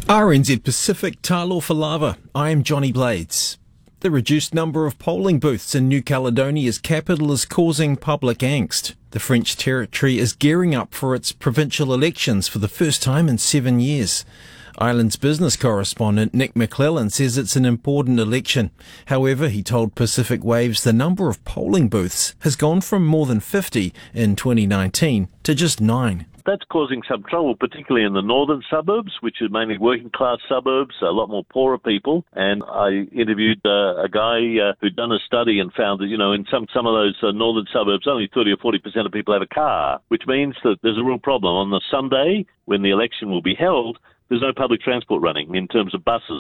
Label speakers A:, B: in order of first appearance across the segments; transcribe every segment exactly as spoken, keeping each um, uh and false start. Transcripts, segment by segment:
A: R N Z Pacific, Talo for Lava. I am Johnny Blades. The reduced number of polling booths in New Caledonia's capital is causing public angst. The French territory is gearing up for its provincial elections for the first time in seven years. Island's business correspondent Nick McClellan says it's an important election. However, he told Pacific Waves the number of polling booths has gone from more than fifty in twenty nineteen to just nine.
B: That's causing some trouble, particularly in the northern suburbs, which are mainly working-class suburbs, a lot more poorer people. And I interviewed uh, a guy uh, who'd done a study and found that, you know, in some, some of those uh, northern suburbs, only thirty or forty percent of people have a car, which means that there's a real problem. On the Sunday, when the election will be held, there's no public transport running in terms of buses.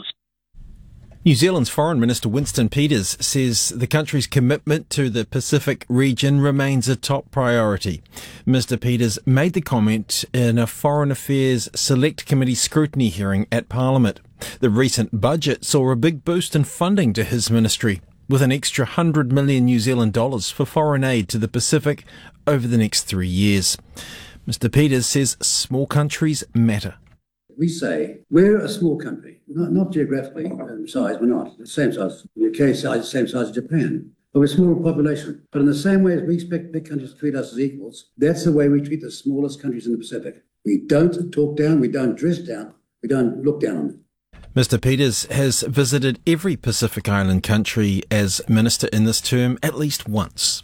A: New Zealand's Foreign Minister Winston Peters says the country's commitment to the Pacific region remains a top priority. Mister Peters made the comment in a Foreign Affairs Select Committee scrutiny hearing at Parliament. The recent budget saw a big boost in funding to his ministry, with an extra one hundred million New Zealand dollars for foreign aid to the Pacific over the next three years. Mister Peters says small countries matter.
C: We say we're a small country, not, not geographically in size, we're not. The same size, the U K size, the same size as Japan. But we're small in population. But in the same way as we expect big countries to treat us as equals, that's the way we treat the smallest countries in the Pacific. We don't talk down, we don't dress down, we don't look down on them.
A: Mister Peters has visited every Pacific Island country as minister in this term at least once.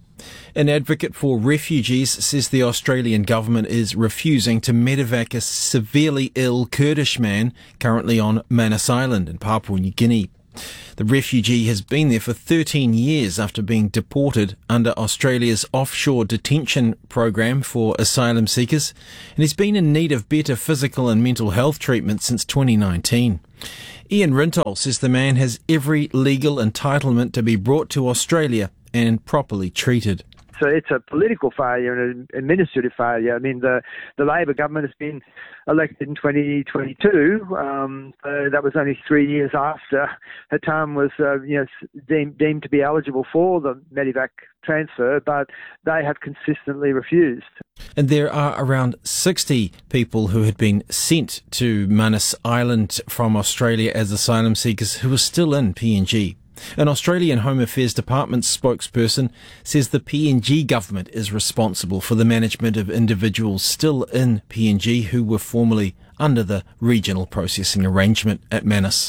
A: An advocate for refugees says the Australian government is refusing to medevac a severely ill Kurdish man currently on Manus Island in Papua New Guinea. The refugee has been there for thirteen years after being deported under Australia's offshore detention program for asylum seekers, and he's been in need of better physical and mental health treatment since twenty nineteen. Ian Rintol says the man has every legal entitlement to be brought to Australia and properly treated.
D: So it's a political failure and an administrative failure. I mean, the, the Labor government has been elected in twenty twenty-two. Um, so that was only three years after her term was uh, you know, deemed, deemed to be eligible for the Medevac transfer, but they have consistently refused.
A: And there are around sixty people who had been sent to Manus Island from Australia as asylum seekers who are still in P N G. An Australian Home Affairs Department spokesperson says the P N G government is responsible for the management of individuals still in P N G who were formerly under the regional processing arrangement at Manus.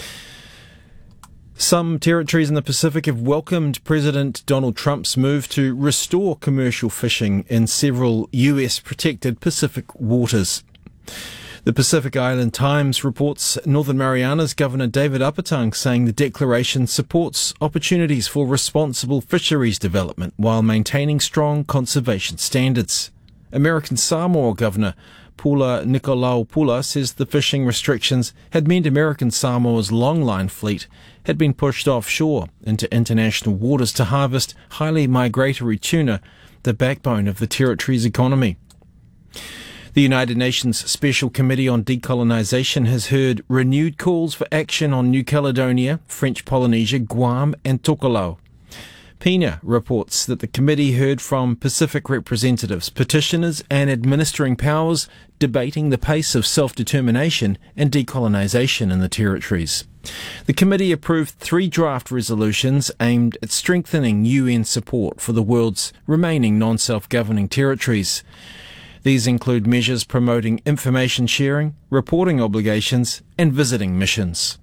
A: Some territories in the Pacific have welcomed President Donald Trump's move to restore commercial fishing in several U S protected Pacific waters. The Pacific Island Times reports Northern Mariana's Governor David Apatang saying the declaration supports opportunities for responsible fisheries development while maintaining strong conservation standards. American Samoa Governor Pula Nikolaopula says the fishing restrictions had meant American Samoa's longline fleet had been pushed offshore into international waters to harvest highly migratory tuna, the backbone of the territory's economy. The United Nations Special Committee on Decolonisation has heard renewed calls for action on New Caledonia, French Polynesia, Guam and Tokelau. Pina reports that the committee heard from Pacific representatives, petitioners and administering powers debating the pace of self-determination and decolonisation in the territories. The committee approved three draft resolutions aimed at strengthening U N support for the world's remaining non-self-governing territories. These include measures promoting information sharing, reporting obligations, and visiting missions.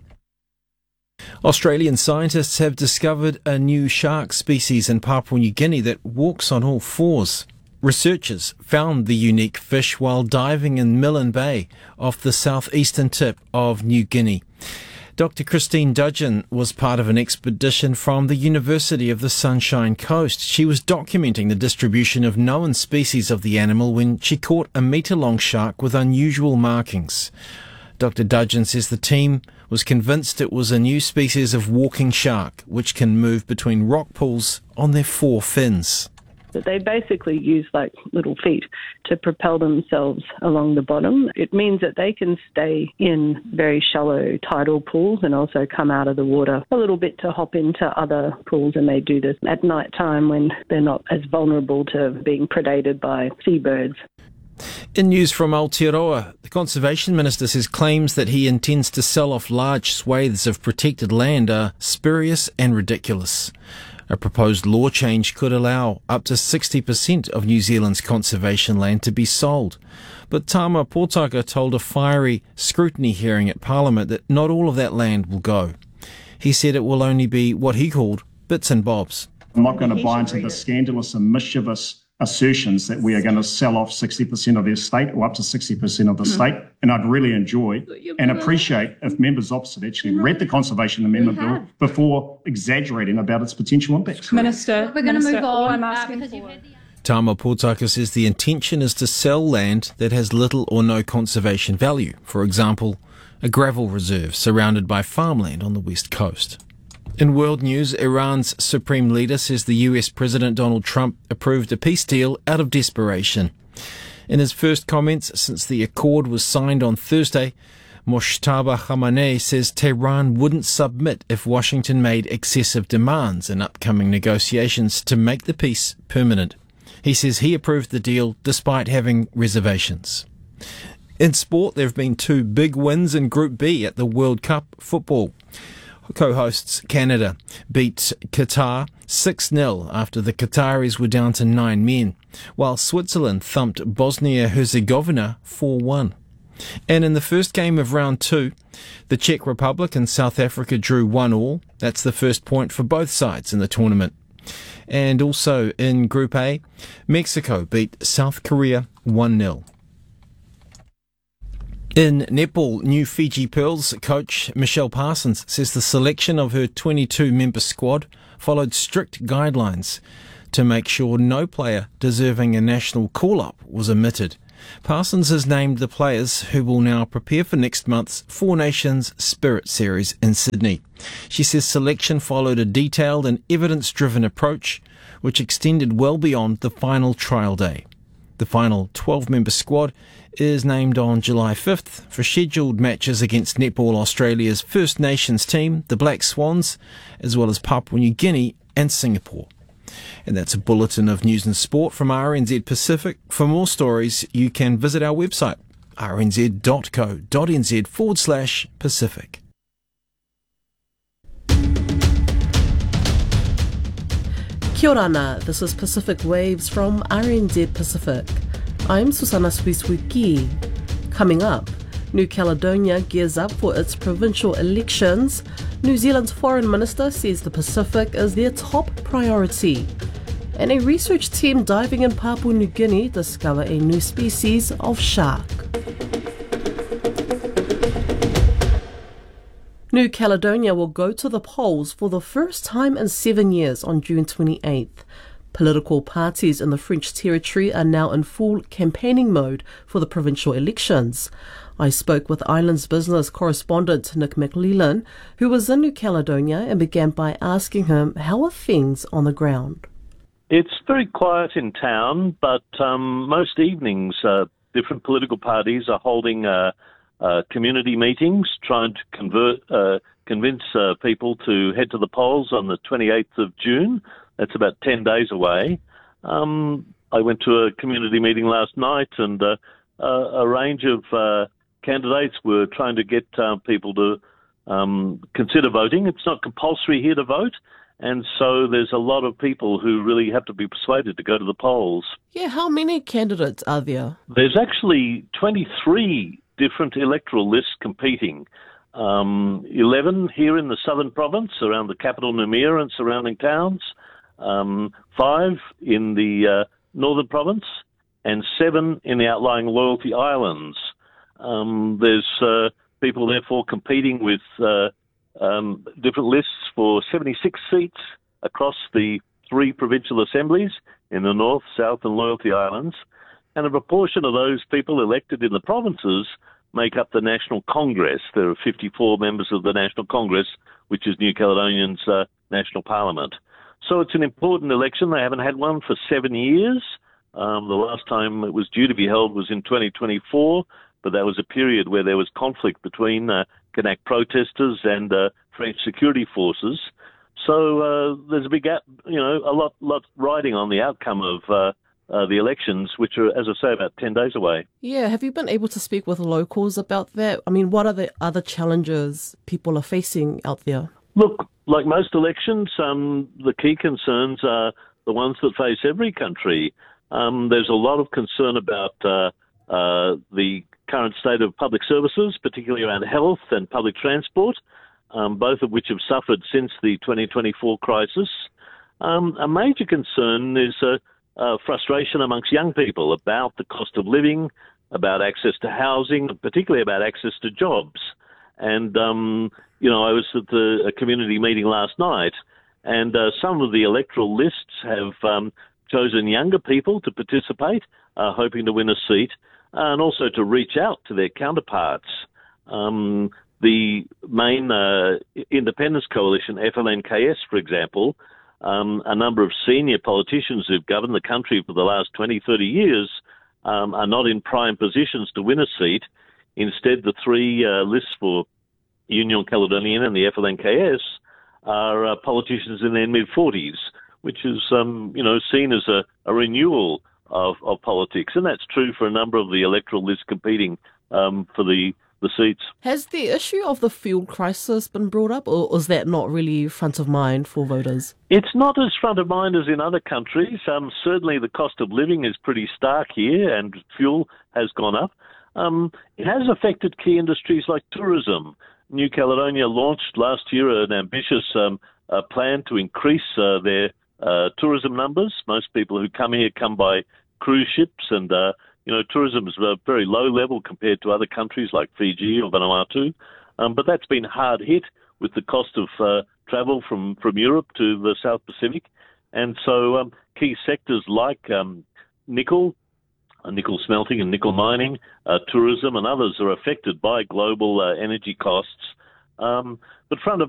A: Australian scientists have discovered a new shark species in Papua New Guinea that walks on all fours. Researchers found the unique fish while diving in Milne Bay off the southeastern tip of New Guinea. Doctor Christine Dudgeon was part of an expedition from the University of the Sunshine Coast. She was documenting the distribution of known species of the animal when she caught a metre-long shark with unusual markings. Doctor Dudgeon says the team was convinced it was a new species of walking shark which can move between rock pools on their four fins.
E: That they basically use like little feet to propel themselves along the bottom. It means that they can stay in very shallow tidal pools and also come out of the water a little bit to hop into other pools, and they do this at night time when they're not as vulnerable to being predated by seabirds.
A: In news from Aotearoa, the Conservation Minister says claims that he intends to sell off large swathes of protected land are spurious and ridiculous. A proposed law change could allow up to sixty percent of New Zealand's conservation land to be sold. But Tama Potaka told a fiery scrutiny hearing at Parliament that not all of that land will go. He said it will only be what he called bits and bobs.
F: I'm not going to buy into the scandalous and mischievous assertions that we are going to sell off sixty percent of the estate or up to sixty percent of the estate. And I'd really enjoy and appreciate if members opposite actually read the Conservation Amendment Bill before exaggerating about its potential impacts.
G: Minister,
H: we're going to move on.
G: All I'm asking for.
A: Tama Potaka says the intention is to sell land that has little or no conservation value. For example, a gravel reserve surrounded by farmland on the west coast. In world news, Iran's supreme leader says the U S President Donald Trump approved a peace deal out of desperation. In his first comments since the accord was signed on Thursday, Mojtaba Khamenei says Tehran wouldn't submit if Washington made excessive demands in upcoming negotiations to make the peace permanent. He says he approved the deal despite having reservations. In sport, there have been two big wins in Group B at the World Cup football. Co-hosts Canada beat Qatar six nil after the Qataris were down to nine men, while Switzerland thumped Bosnia-Herzegovina four one. And in the first game of round two, the Czech Republic and South Africa drew one all. That's the first point for both sides in the tournament. And also in Group A, Mexico beat South Korea one nil. In netball, New Fiji Pearls coach Michelle Parsons says the selection of her twenty-two member squad followed strict guidelines to make sure no player deserving a national call-up was omitted. Parsons has named the players who will now prepare for next month's Four Nations Spirit Series in Sydney. She says selection followed a detailed and evidence-driven approach which extended well beyond the final trial day. The final twelve-member squad is named on July fifth for scheduled matches against Netball Australia's First Nations team, the Black Swans, as well as Papua New Guinea and Singapore. And that's a bulletin of news and sport from R N Z Pacific. For more stories, you can visit our website, rnz.co.nz forward slash Pacific.
I: Kia ora ana, this is Pacific Waves from R N Z Pacific. I'm Susana Swiswiki. Coming up, New Caledonia gears up for its provincial elections. New Zealand's Foreign Minister says the Pacific is their top priority. And a research team diving in Papua New Guinea discover a new species of shark. New Caledonia will go to the polls for the first time in seven years on June twenty-eighth. Political parties in the French territory are now in full campaigning mode for the provincial elections. I spoke with Islands Business correspondent Nick McLellan, who was in New Caledonia, and began by asking him how are things on the ground.
B: It's very quiet in town, but um, most evenings uh, different political parties are holding uh, uh, community meetings, trying to convert, uh, convince uh, people to head to the polls on the twenty-eighth of June. That's about ten days away. Um, I went to a community meeting last night, and uh, uh, a range of uh, candidates were trying to get uh, people to um, consider voting. It's not compulsory here to vote, and so there's a lot of people who really have to be persuaded to go to the polls.
I: Yeah, how many candidates are there?
B: There's actually twenty-three different electoral lists competing. Um, eleven here in the southern province, around the capital Noumea and surrounding towns. Um, five in the uh, northern province, and seven in the outlying Loyalty Islands. Um, there's uh, people, therefore, competing with uh, um, different lists for seventy-six seats across the three provincial assemblies in the North, South and Loyalty Islands. And a proportion of those people elected in the provinces make up the National Congress. There are fifty-four members of the National Congress, which is New Caledonian's uh, national parliament. So it's an important election. They haven't had one for seven years. Um, the last time it was due to be held was in twenty twenty-four, but that was a period where there was conflict between uh, Kanak protesters and uh, French security forces. So uh, there's a big, you know, a lot, lot riding on the outcome of uh, uh, the elections, which are, as I say, about ten days away.
I: Yeah, have you been able to speak with locals about that? I mean, what are the other challenges people are facing out there?
B: Look, like most elections, um, the key concerns are the ones that face every country. Um, there's a lot of concern about uh, uh, the current state of public services, particularly around health and public transport, um, both of which have suffered since the twenty twenty-four crisis. Um, a major concern is uh, uh, frustration amongst young people about the cost of living, about access to housing, particularly about access to jobs. And, um, you know, I was at the, a community meeting last night, and uh, some of the electoral lists have um, chosen younger people to participate, uh, hoping to win a seat, and also to reach out to their counterparts. Um, the main uh, independence coalition, F L N K S, for example, um, a number of senior politicians who've governed the country for the last twenty, thirty years um, are not in prime positions to win a seat. Instead, the three uh, lists for Union Caledonian and the F L N K S are uh, politicians in their mid-forties, which is, um, you know, seen as a, a renewal of, of politics. And that's true for a number of the electoral lists competing um, for the, the seats.
I: Has the issue of the fuel crisis been brought up, or is that not really front of mind for voters?
B: It's not as front of mind as in other countries. Um, certainly the cost of living is pretty stark here, and fuel has gone up. Um, it has affected key industries like tourism. New Caledonia launched last year an ambitious um, uh, plan to increase uh, their uh, tourism numbers. Most people who come here come by cruise ships, and uh, you know, tourism is a very low level compared to other countries like Fiji or Vanuatu. Um, but that's been hard hit with the cost of uh, travel from, from Europe to the South Pacific. And so um, key sectors like um, nickel, uh, nickel smelting and nickel mining, uh, tourism and others are affected by global uh, energy costs. Um, but front of